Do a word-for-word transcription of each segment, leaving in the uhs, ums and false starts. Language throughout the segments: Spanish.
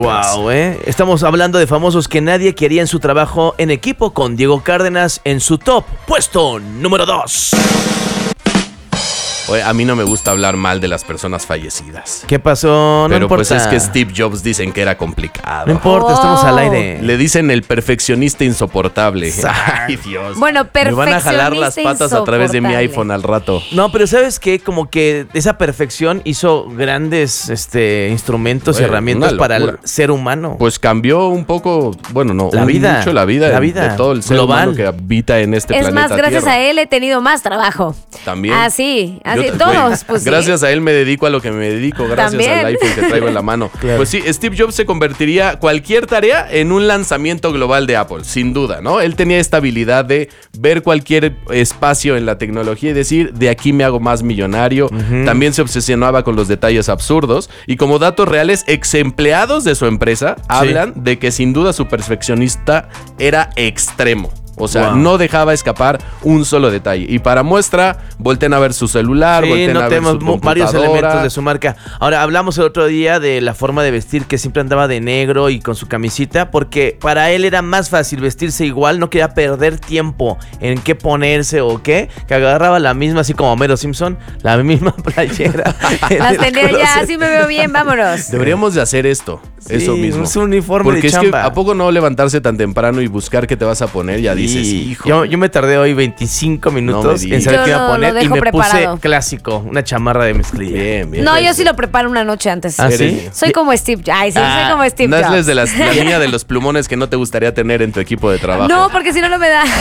Wow, ¿eh? Estamos hablando de famosos que nadie quería en su trabajo en equipo, con Diego Cárdenas en su top puesto número dos. Oye, a mí no me gusta hablar mal de las personas fallecidas. ¿Qué pasó? No Pero importa. pues es que Steve Jobs dicen que era complicado. No importa, Oh. estamos al aire. Le dicen el perfeccionista insoportable. Ay, Dios. Bueno, Me van a jalar las perfeccionista patas a través de mi insoportable. iPhone al rato. No, pero ¿sabes qué? Como que esa perfección hizo grandes este, instrumentos y Bueno, herramientas una para el locura. ser humano. Pues cambió un poco, bueno, no, La un- vida. mucho la vida, La de- vida. de todo el ser Global. humano que habita en este Es planeta más, gracias Tierra. a él he tenido más trabajo. También. Así, así, Yo ta- todos, güey, pues sí. Gracias a él me dedico a lo que me dedico, gracias También. al iPhone que traigo en la mano. Claro. Pues sí, Steve Jobs se convertiría cualquier tarea en un lanzamiento global de Apple, sin duda, ¿no? Él tenía esta habilidad de ver cualquier espacio en la tecnología y decir, de aquí me hago más millonario. Ujú. También se obsesionaba con los detalles absurdos. Y como datos reales, ex empleados de su empresa hablan de que sin duda su perfeccionista era extremo. O sea, Wow. no dejaba escapar un solo detalle. Y para muestra, volten a ver su celular, Sí, volten no a ver tenemos su mu- varios computadora. elementos de su marca. Ahora, hablamos el otro día de la forma de vestir, que siempre andaba de negro y con su camisita, porque para él era más fácil vestirse igual, no quería perder tiempo en qué ponerse o qué, que agarraba la misma, así como Homero Simpson, la misma playera. en Las el tenía ya, closet. así me veo bien, vámonos. Deberíamos de hacer esto, Sí, eso mismo. es un uniforme Porque de es chamba. que ¿a poco no levantarse tan temprano y buscar qué te vas a poner? Ya dices, Sí, hijo. Yo, yo me tardé hoy veinticinco minutos digas. en saber Yo qué iba a lo- poner lo y dejo me preparado. puse clásico, una chamarra de mezclilla. Bien, bien. No, yo sí lo preparo una noche antes. ¿Ah, Eres- sí? Soy como Steve Jobs. Ay, sí, Ah, soy como Steve No Jobs. es de las, la niña de los plumones que no te gustaría tener en tu equipo de trabajo. No, porque si no, no me da.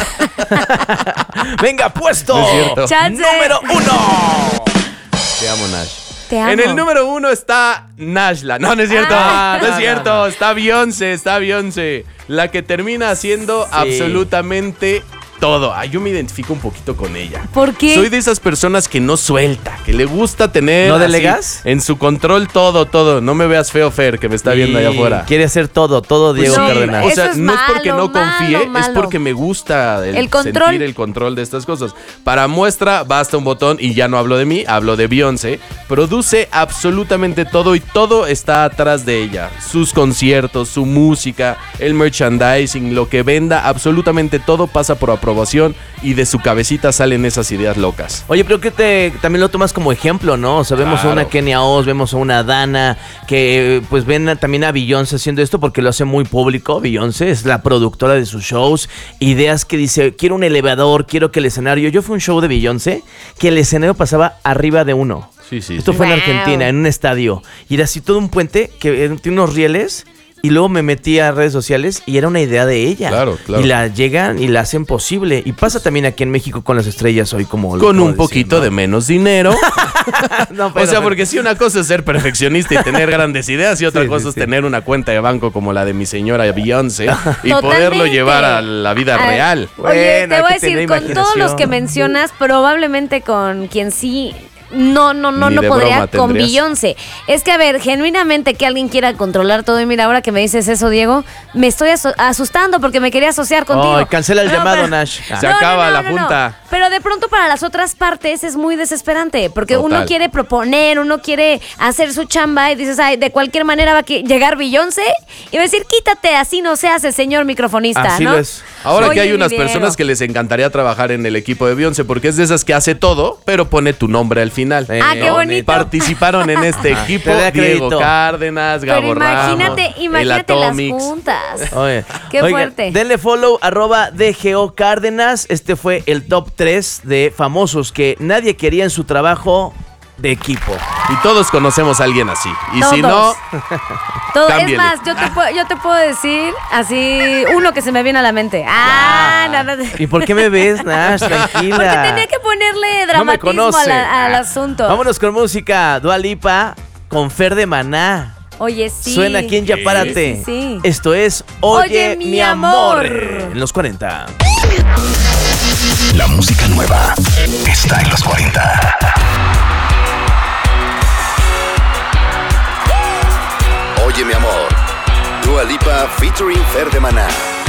Venga, puesto No es cierto. Chance. número uno. Te amo, Nash. Te amo. En el número uno está Nashla. No, no es cierto. Ah, no, no, es no, cierto. no. Está Beyoncé, está Beyoncé. La que termina haciendo Sí. absolutamente todo. Ay, yo me identifico un poquito con ella. ¿Por qué? Soy de esas personas que no suelta, que le gusta tener. ¿No así, delegas? en su control todo, todo. No me veas feo, Fer, que me está viendo allá Y afuera. Quiere hacer todo, todo Pues Diego sí, Cárdenas. o Eso sea, es no es porque malo, no confíe, malo, es malo. porque me gusta el, El control. sentir el control de estas cosas. Para muestra, basta un botón y ya no hablo de mí, hablo de Beyoncé. Produce absolutamente todo y todo está atrás de ella. Sus conciertos, su música, el merchandising, lo que venda, absolutamente todo pasa por aprobación y de su cabecita salen esas ideas locas. Oye, pero que te también lo tomas como ejemplo, ¿no? O sea, vemos a Claro. una Kenia Oz, vemos a una Dana, que pues ven a- también a Beyoncé haciendo esto porque lo hace muy público. Beyoncé es la productora de sus shows. Ideas que dice, quiero un elevador, quiero que el escenario... Yo fui a un show de Beyoncé que el escenario pasaba arriba de uno. Sí, sí, Esto sí. fue en Wow. Argentina, en un estadio. Y era así todo un puente que eh, tiene unos rieles. Y luego me metí a redes sociales y era una idea de ella. Claro, claro. Y la llegan y la hacen posible. Y pasa también aquí en México con las estrellas hoy como... lo Con acabo un de poquito decir, de menos dinero. ¿no? No, O pero- sea, porque si una cosa es ser perfeccionista y tener grandes ideas y otra Sí, cosa sí, es sí. tener una cuenta de banco como la de mi señora Beyoncé y Totalmente. poderlo llevar a la vida Ah, real. Oye, Bueno, te hay voy a que tener decir, con todos los que imaginación. mencionas, probablemente con quien sí. No, no, no, Ni no de podría broma con tendrías. Beyoncé. Es que, a ver, genuinamente que alguien quiera controlar todo. Y mira, ahora que me dices eso, Diego, me estoy aso- asustando porque me quería asociar contigo. Ay, cancela el No, llamado, pero- Nash. Se acaba la junta. Pero de pronto para las otras partes es muy desesperante. Porque Total. uno quiere proponer, uno quiere hacer su chamba y dices, ay, de cualquier manera va a que- llegar Beyoncé y va a decir, quítate, así no se hace, señor microfonista, Así ¿no? lo es. Ahora Oye, que hay mi unas Diego. personas que les encantaría trabajar en el equipo de Beyoncé porque es de esas que hace todo, pero pone tu nombre al final. Eh, Ah, qué ¿no? bonito. Participaron en este equipo Te da Diego crédito. Cárdenas, Pero Gabo imagínate, Ramos, el imagínate las Atomics. juntas. Oye, Qué oigan, fuerte. Denle follow, arroba D G O Cárdenas. Este fue el top tres de famosos que nadie quería en su trabajo de equipo. Y todos conocemos a alguien así. Y si no, Todos. Todo, es cámbiale. más, yo te, puedo, yo te puedo decir así uno que se me viene a la mente. Ah, no, no, no. ¿Y por qué me ves, Nash? Tranquila. Porque tenía que ponerle No me dramatismo conoce. a la- al Ah. asunto. Vámonos con música. Dua Lipa con Fer de Maná. Oye, sí. Suena aquí en Yapárate. Sí, sí, sí. Esto es Oye, Oye, mi, mi amor. amor. En los cuarenta. La música nueva está en los cuarenta. Oye mi amor, Dua Lipa featuring Fer de Maná.